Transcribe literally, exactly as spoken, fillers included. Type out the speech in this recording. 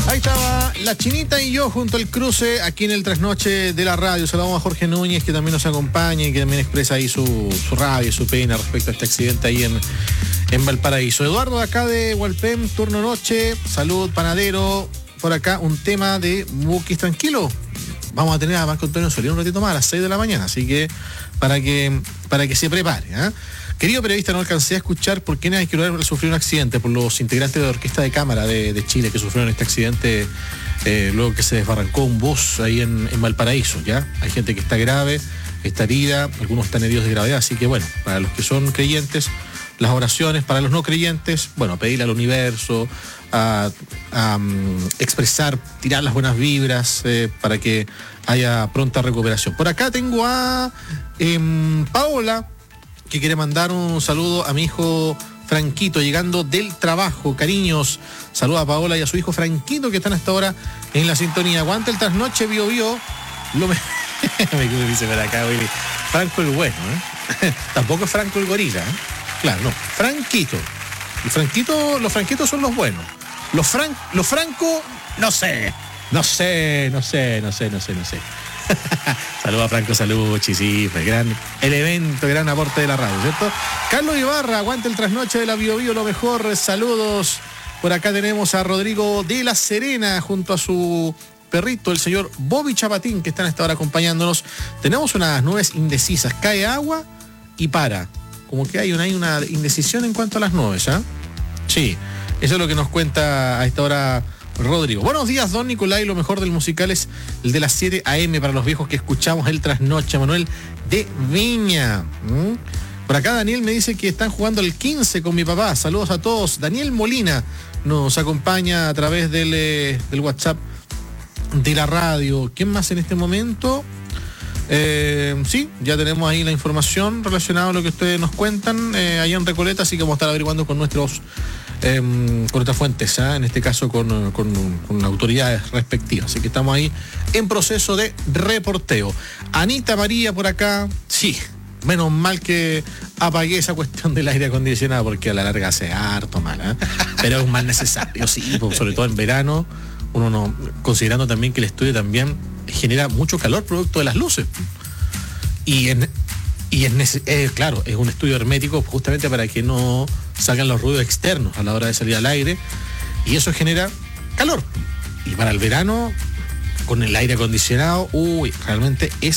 Ahí estaba la Chinita y yo junto al cruce aquí en el trasnoche de la radio. Saludamos a Jorge Núñez, que también nos acompaña y que también expresa ahí su, su rabia y su pena respecto a este accidente ahí en, en Valparaíso. Eduardo, acá de Hualpén, turno noche. Salud, panadero. Por acá un tema de Bukis tranquilo. Vamos a tener a Marco Antonio Solís un ratito más a las seis de la mañana, así que para que, para que se prepare, ¿eh? Querido periodista, no alcancé a escuchar por qué nadie quiere sufrir un accidente, por los integrantes de la Orquesta de Cámara de, de Chile que sufrieron este accidente eh, luego que se desbarrancó un bus ahí en, en Valparaíso, ¿ya? Hay gente que está grave, está herida, algunos están heridos de gravedad, así que bueno, para los que son creyentes, las oraciones, para los no creyentes, bueno, pedirle al universo, a, a um, expresar, tirar las buenas vibras eh, para que haya pronta recuperación. Por acá tengo a eh, Paola, que quiere mandar un saludo a mi hijo Franquito, llegando del trabajo. Cariños, saluda a Paola y a su hijo Franquito, que están hasta ahora en la sintonía. Aguanta el trasnoche, Bio Bio. Lo me... me dice por acá, Willy. Franco el bueno, ¿eh? Tampoco es Franco el gorila, ¿eh? Claro, no. Franquito. Y Franquito, los Franquitos son los buenos. Los Fran... los Franco, no sé. No sé, no sé, no sé, no sé, no sé. Saludos a Franco Salucci, sí, fue gran el evento, gran aporte de la radio, ¿cierto? Carlos Ibarra, aguanta el trasnoche de la Bio Bio, lo mejor, saludos. Por acá tenemos a Rodrigo de la Serena junto a su perrito, el señor Bobby Chapatín, que están hasta ahora acompañándonos. Tenemos unas nubes indecisas, cae agua y para. Como que hay una, hay una indecisión en cuanto a las nubes, ¿ah? ¿eh? Sí, eso es lo que nos cuenta a esta hora Rodrigo. Buenos días, don Nicolai. Lo mejor del musical es el de las siete a eme para los viejos que escuchamos el trasnoche. Manuel de Viña. ¿Mm? Por acá Daniel me dice que están jugando el quince con mi papá. Saludos a todos. Daniel Molina nos acompaña a través del, eh, del WhatsApp de la radio. ¿Quién más en este momento? Eh, sí, ya tenemos ahí la información relacionada a lo que ustedes nos cuentan eh, allá en Recoleta, así que vamos a estar averiguando con nuestros Eh, con otras fuentes, ¿eh? En este caso con, con, con autoridades respectivas. Así que estamos ahí en proceso de reporteo. Anita María por acá, sí, menos mal que apagué esa cuestión del aire acondicionado porque a la larga hace harto mal, ¿eh? Pero es un mal necesario, sí, sobre todo en verano, uno no, considerando también que el estudio también genera mucho calor producto de las luces. Y en Y es nece- eh, claro, es un estudio hermético justamente para que no salgan los ruidos externos a la hora de salir al aire, y eso genera calor. Y para el verano, con el aire acondicionado, uy, realmente es